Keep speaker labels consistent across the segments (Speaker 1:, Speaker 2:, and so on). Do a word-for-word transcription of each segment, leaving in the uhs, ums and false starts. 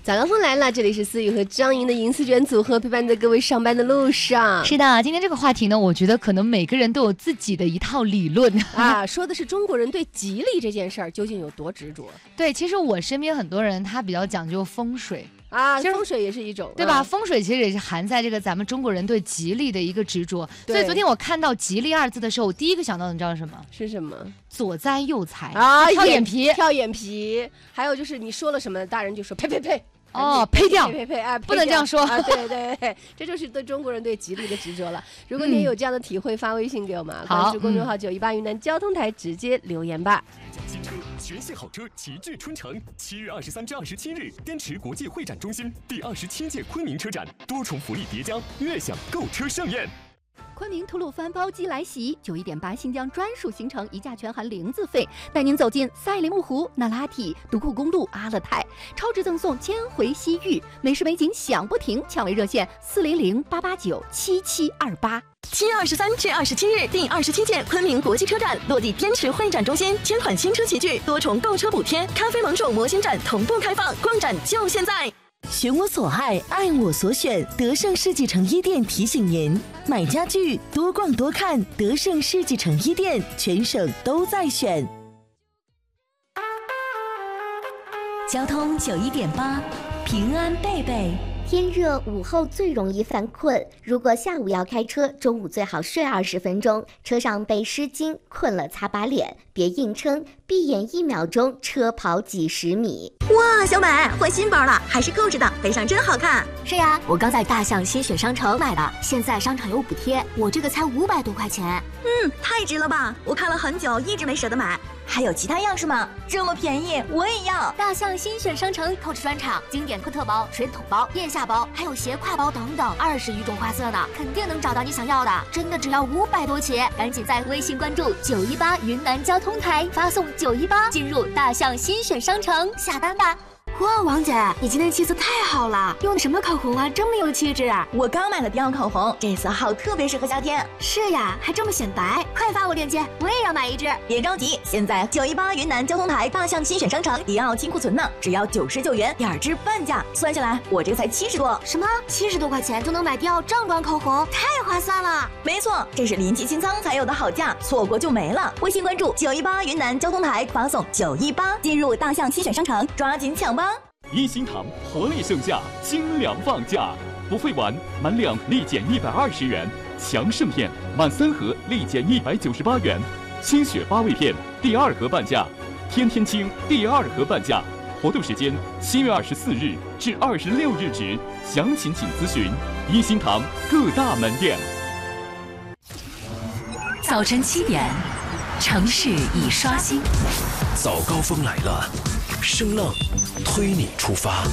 Speaker 1: 早高峰来了，这里是思雨和张莹的银丝卷组合，陪伴在各位上班的路上。
Speaker 2: 是的，今天这个话题呢，我觉得可能每个人都有自己的一套理论
Speaker 1: 啊，说的是中国人对吉利这件事儿究竟有多执着。
Speaker 2: 对，其实我身边很多人他比较讲究风水。
Speaker 1: 啊，风水也是一种，
Speaker 2: 对吧？嗯、风水其实也是含在这个咱们中国人对吉利的一个执着。所以昨天我看到吉利二字的时候，我第一个想到的你知道是什么？
Speaker 1: 是什么？
Speaker 2: 左灾右财
Speaker 1: 啊，
Speaker 2: 跳眼皮，
Speaker 1: 跳眼皮。还有就是你说了什么，大人就说呸呸呸。
Speaker 2: 哦，呸掉，
Speaker 1: 呸呸呸！哎，
Speaker 2: 不能这样说
Speaker 1: 啊！对对对，这就是对中国人对吉利的执着了。如果你也有这样的体会，发微信给我们，
Speaker 2: 好，
Speaker 1: 关注公众号九一八云南交通台，直接留言吧。
Speaker 3: 新车全系好车齐聚春城，七月二十三至二十七日，滇池国际会展中心第二十七届昆明车展，多重福利叠加，悦享购车盛宴。
Speaker 4: 昆明吐鲁番包机来袭，九一点八新疆专属行程，一价全含零自费，带您走进赛里木湖、那拉提、独库公路、阿勒泰，超值赠送千回西域，美食美景享不停，抢位热线四零零八八九七七二八。
Speaker 5: 七月二十三至二十七日，第二十七届昆明国际车展落地滇池会展中心，千款新车齐聚，多重购车补贴，咖啡盟主模型展同步开放，逛展就现在。选我所爱，爱我所选。德胜世纪城一店提醒您：买家具多逛多看，德胜世纪城一店全省都在选。
Speaker 6: 交通九一点八，平安贝贝。
Speaker 7: 天热，午后最容易犯困。如果下午要开车，中午最好睡二十分钟，车上备湿巾，困了擦把脸，别硬撑，闭眼一秒钟，车跑几十米。
Speaker 5: 哇，小美换新包了，还是购置的，背上真好看。
Speaker 8: 是呀，我刚在大象新选商城买的，现在商场有补贴，我这个才五百多块钱。
Speaker 5: 嗯，太值了吧！我看了很久，一直没舍得买。还有其他样式吗？这么便宜，我也要！
Speaker 8: 大象新选商城购置专场，经典科特包、水桶包、腋下包，还有斜挎包等等，二十余种花色呢，肯定能找到你想要的。真的只要五百多起，赶紧在微信关注九一八云南交通台，发送九一八进入大象新选商城下单吧。
Speaker 9: 哇，王姐，你今天气色太好了，用的什么口红啊？这么有气质！
Speaker 5: 我刚买了迪奥口红，这色号特别适合夏天。
Speaker 9: 是呀，还这么显白，快发我链接，我也要买一支。
Speaker 5: 别着急，现在九一八云南交通台大象新选商城迪奥清库存呢，只要九十九元，两支半价，算下来我这个才七十多。
Speaker 9: 什么？七十多块钱就能买迪奥正装口红，太划算了！
Speaker 5: 没错，这是临期清仓才有的好价，错过就没了。微信关注九一八云南交通台，发送九一八进入大象新选商城，抓紧抢吧！
Speaker 3: 一心堂活力盛夏，精良放价，不费完满两立减一百二十元，强盛片满三盒立减一百九十八元，清血八味片第二盒半价，天天清第二盒半价。活动时间七月二十四日至二十六日止，详情请咨询一心堂各大门店。
Speaker 6: 早晨七点，城市已刷新。
Speaker 10: 早高峰来了，声浪推你出发。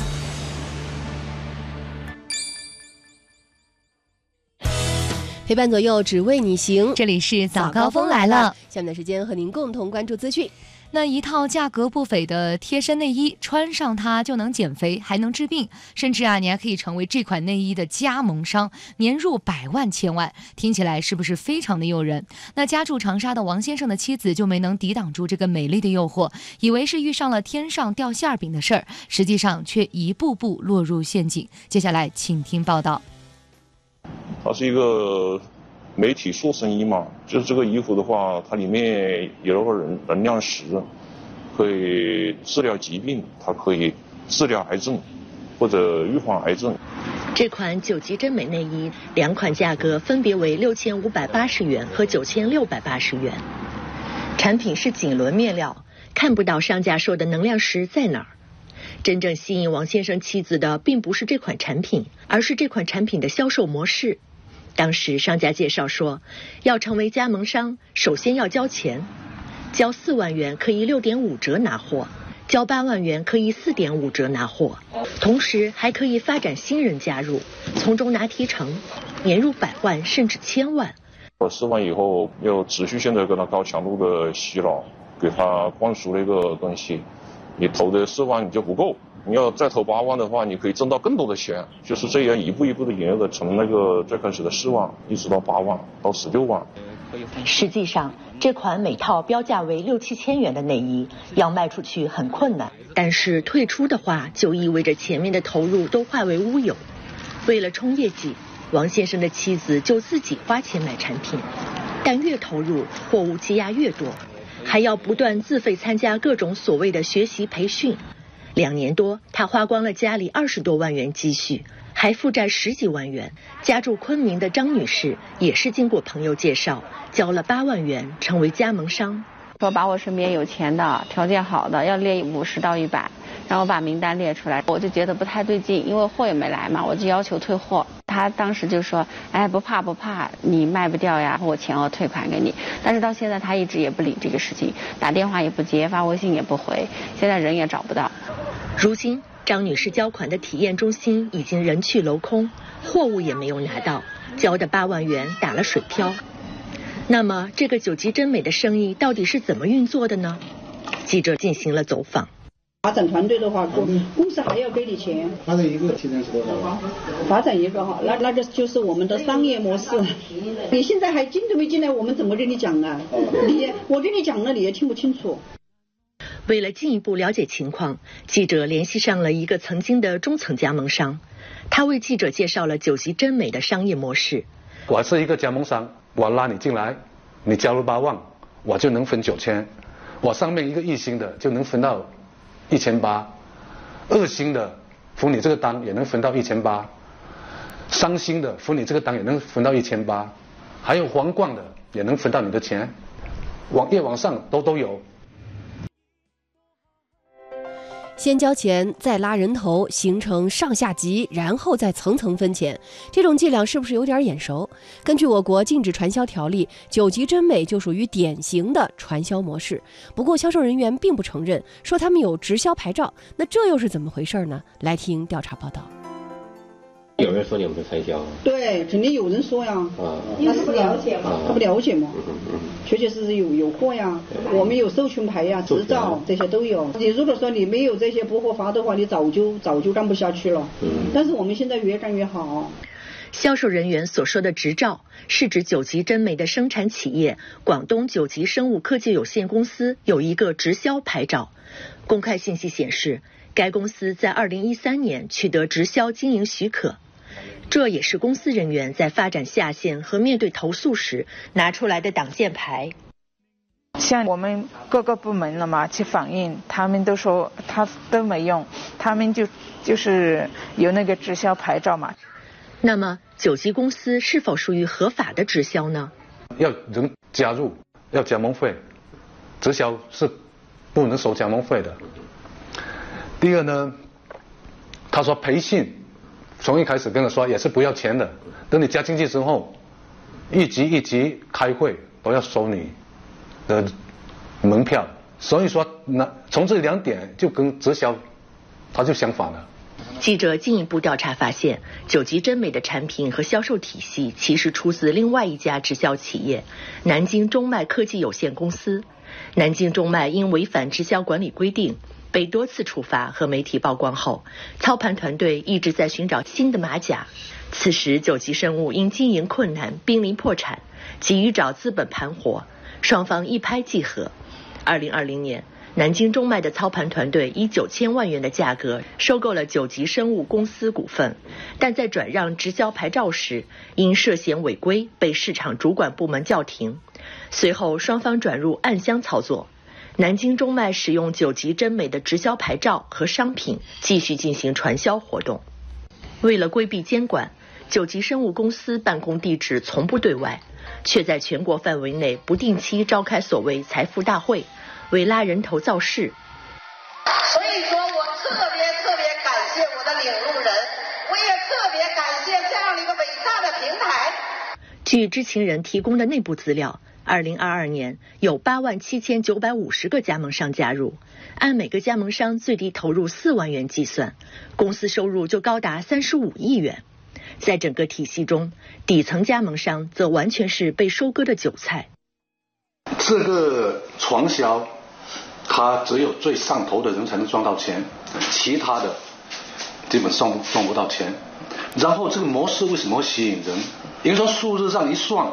Speaker 1: 陪伴左右，只为你行。
Speaker 2: 这里是早高峰来了，
Speaker 1: 下面的时间和您共同关注资讯。
Speaker 2: 那一套价格不菲的贴身内衣，穿上它就能减肥，还能治病，甚至啊，你还可以成为这款内衣的加盟商，年入百万千万。听起来是不是非常的诱人？那家住长沙的王先生的妻子就没能抵挡住这个美丽的诱惑，以为是遇上了天上掉馅饼的事儿，实际上却一步步落入陷阱。接下来请听报道。
Speaker 11: 它是一个媒体塑身衣嘛，就是这个衣服的话，它里面有那个能能量石，可以治疗疾病，它可以治疗癌症或者预防癌症。
Speaker 12: 这款九级真美内衣，两款价格分别为六千五百八十元和九千六百八十元。产品是锦纶面料，看不到商家说的能量石在哪儿。真正吸引王先生妻子的并不是这款产品，而是这款产品的销售模式。当时商家介绍说，要成为加盟商，首先要交钱，交四万元可以六点五折拿货，交八万元可以四点五折拿货，同时还可以发展新人加入，从中拿提成，年入百万甚至千万。
Speaker 11: 我试完以后，要持续性的跟他高强度的洗脑，给他灌输那个东西。你投的四万你就不够，你要再投八万的话，你可以挣到更多的钱，就是这样一步一步的引诱的，从那个最开始的四万，一直到八万，到十六万。
Speaker 12: 实际上，这款每套标价为六七千元的内衣要卖出去很困难，但是退出的话，就意味着前面的投入都化为乌有。为了冲业绩，王先生的妻子就自己花钱买产品，但越投入，货物积压越多，还要不断自费参加各种所谓的学习培训。两年多，他花光了家里二十多万元积蓄，还负债十几万元。家住昆明的张女士也是经过朋友介绍，交了八万元成为加盟商。
Speaker 13: 说把我身边有钱的、条件好的要列五十到一百，然后把名单列出来，我就觉得不太对劲，因为货也没来嘛，我就要求退货。他当时就说：“哎，不怕不怕，你卖不掉呀，我钱我退款给你。”但是到现在他一直也不理这个事情，打电话也不接，发微信也不回，现在人也找不到。
Speaker 12: 如今张女士交款的体验中心已经人去楼空，货物也没有拿到，交的八万元打了水漂。那么这个九级真美的生意到底是怎么运作的呢？记者进行了走访。
Speaker 14: 发展团队的话，公公司还要给你钱。发展一个提成是多少？发展一个哈，那那个就是我们的商业模式。你现在还进都没进来，我们怎么跟你讲啊？你我跟你讲了，你也听不清楚。
Speaker 12: 为了进一步了解情况，记者联系上了一个曾经的中层加盟商，他为记者介绍了九级真美的商业模式。
Speaker 15: 我是一个加盟商，我拉你进来，你交了八万，我就能分九千，我上面一个一星的就能分到一千八，二星的服你这个单也能分到一千八，三星的服你这个单也能分到一千八，还有皇冠的也能分到你的钱，往越往上都都有。
Speaker 1: 先交钱，再拉人头，形成上下级，然后再层层分钱，这种伎俩是不是有点眼熟？根据我国禁止传销条例，九级真美就属于典型的传销模式。不过销售人员并不承认，说他们有直销牌照，那这又是怎么回事呢？来听调查报道。
Speaker 16: 有人说你们是传销？
Speaker 14: 对，肯定有人说呀。
Speaker 16: 啊，
Speaker 14: 他是不了解嘛？他不了解嘛？嗯嗯，确确实实有有货呀，我们有授权牌呀、执照这些都有。你如果说你没有这些不合法的话，你早就早就干不下去了。嗯。但是我们现在越干越好。
Speaker 12: 销售人员所说的执照，是指九级真美的生产企业广东九级生物科技有限公司有一个直销牌照。公开信息显示，该公司在二零一三年取得直销经营许可。这也是公司人员在发展下线和面对投诉时拿出来的挡箭牌。
Speaker 17: 像我们各个部门了嘛去反映，他们都说他都没用，他们就就是有那个直销牌照嘛。
Speaker 12: 那么九级公司是否属于合法的直销呢？
Speaker 15: 要人加入要加盟费，直销是不能收加盟费的。第二呢，他说培训从一开始跟他说也是不要钱的，等你加进去之后，一级一级开会都要收你的门票，所以说那从这两点就跟直销它就相反了。
Speaker 12: 记者进一步调查发现，九级真美的产品和销售体系其实出自另外一家直销企业——南京中麦科技有限公司。南京中麦因违反直销管理规定被多次处罚和媒体曝光后，操盘团队一直在寻找新的马甲。此时九级生物因经营困难濒临破产，急于找资本盘活，双方一拍即合。二零二零年，南京中麦的操盘团队以九千万元的价格收购了九级生物公司股份，但在转让直销牌照时，因涉嫌违规被市场主管部门叫停。随后双方转入暗箱操作，南京中麦使用九级真美的直销牌照和商品继续进行传销活动。为了规避监管，九级生物公司办公地址从不对外，却在全国范围内不定期召开所谓财富大会，为拉人头造势。
Speaker 18: 所以说我特别特别感谢我的领路人，我也特别感谢这样的一个伟大的平台。
Speaker 12: 据知情人提供的内部资料，二零二二年有八万七千九百五十个加盟商加入，按每个加盟商最低投入四万元计算，公司收入就高达三十五亿元。在整个体系中，底层加盟商则完全是被收割的韭菜。
Speaker 15: 这个传销，它只有最上头的人才能赚到钱，其他的基本上赚不到钱。然后这个模式为什么会吸引人？因为说数字上一算，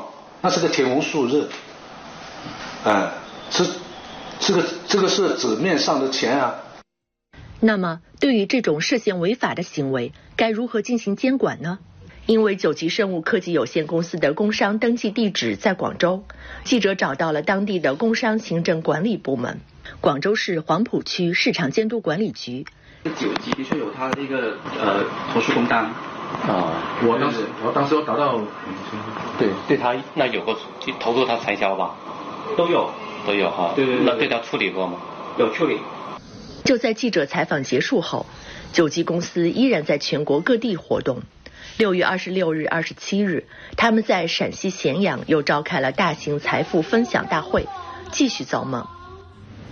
Speaker 15: 那是个天文数字，哎，是这个这个是纸面上的钱啊。
Speaker 12: 那么，对于这种涉嫌违法的行为，该如何进行监管呢？因为九级生物科技有限公司的工商登记地址在广州，记者找到了当地的工商行政管理部门，广州市黄埔区市场监督管理局。
Speaker 19: 九级的确有他的一个呃投诉工单
Speaker 16: 啊，
Speaker 19: 我当时我当时我找到，
Speaker 16: 对对他那有过投诉他传销吧？
Speaker 19: 都有
Speaker 16: 都有哈，
Speaker 19: 对对对，
Speaker 16: 那对他处理过吗？
Speaker 19: 有处理。
Speaker 12: 就在记者采访结束后，九级公司依然在全国各地活动。六月二十六日、二十七日，他们在陕西咸阳又召开了大型财富分享大会，继续造梦。